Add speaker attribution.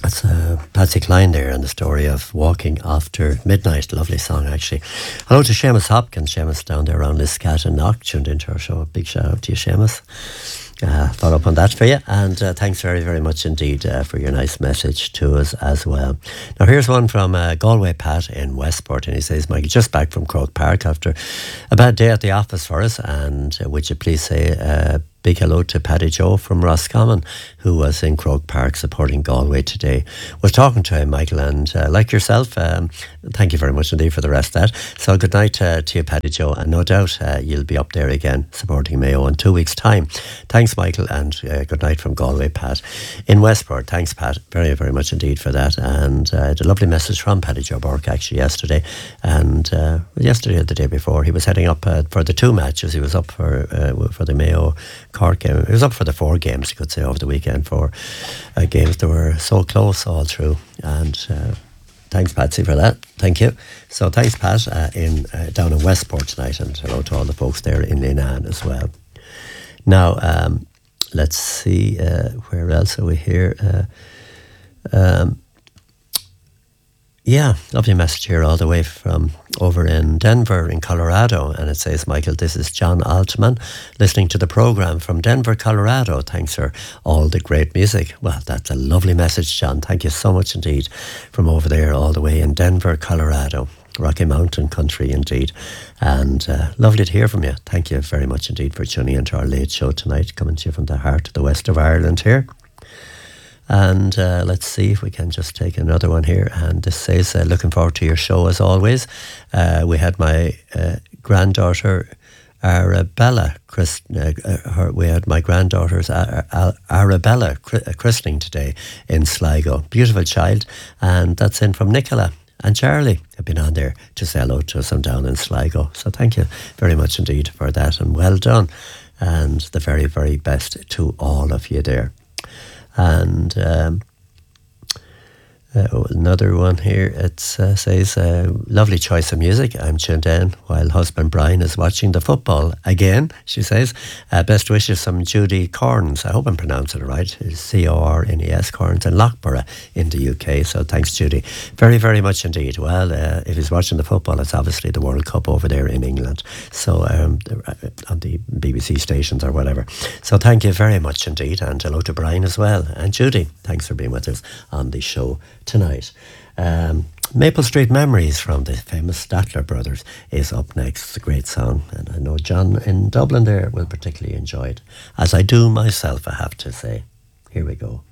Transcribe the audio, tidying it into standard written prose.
Speaker 1: That's Patsy Cline there and the story of Walking After Midnight. Lovely song, actually. Hello to Seamus Hopkins. Seamus down there around Liscat and Knock, tuned into our show. A big shout out to you, Seamus. Follow up on that for you. And thanks very, very much indeed for your nice message to us as well. Now, here's one from Galway Pat in Westport. And he says, Michael, just back from Croke Park after a bad day at the office for us. And would you please say big hello to Paddy Joe from Roscommon, who was in Croke Park supporting Galway today. Was talking to him, Michael, and like yourself, thank you very much indeed for the rest of that. So good night to you, Paddy Joe, and no doubt you'll be up there again supporting Mayo in 2 weeks' time. Thanks, Michael, and good night from Galway, Pat. In Westport, thanks, Pat, very, very much indeed for that. And a lovely message from Paddy Joe Burke, actually, yesterday. And yesterday or the day before, he was heading up for the 2 matches. He was up for the Mayo Cork game. He was up for the 4 games, you could say, over the weekend, for games that were so close all through. And thanks, Patsy, for that. Thank you. So thanks, Pat, down in Westport tonight, and hello to all the folks there in Linan as well. Now, let's see, where else are we here? Yeah, lovely message here all the way from over in Denver in Colorado, and it says, Michael, this is John Altman listening to the programme from Denver, Colorado. Thanks for all the great music. Well, that's a lovely message, John. Thank you so much indeed from over there all the way in Denver, Colorado. Rocky Mountain country indeed, and lovely to hear from you. Thank you very much indeed for tuning into our late show tonight, coming to you from the heart of the west of Ireland here. And let's see if we can just take another one here. And this says, looking forward to your show as always. We had my granddaughter Arabella we had my granddaughter's Arabella christening today in Sligo. Beautiful child, and that's in from Nicola. And Charlie have been on there to say hello to us. I'm down in Sligo. So thank you very much indeed for that, and well done. And the very, very best to all of you there. And another one here, it says, lovely choice of music. I'm tuned in while husband Brian is watching the football again, she says. Best wishes from Judy Corns. I hope I'm pronouncing it right. It's Cornes, Corns in Loughborough in the UK. So thanks, Judy. Very, very much indeed. Well, if he's watching the football, it's obviously the World Cup over there in England. So on the BBC stations or whatever. So thank you very much indeed. And hello to Brian as well. And Judy, thanks for being with us on the show tonight. Maple Street Memories from the famous Statler Brothers is up next. It's a great song, and I know John in Dublin there will particularly enjoy it, as I do myself, I have to say. Here we go.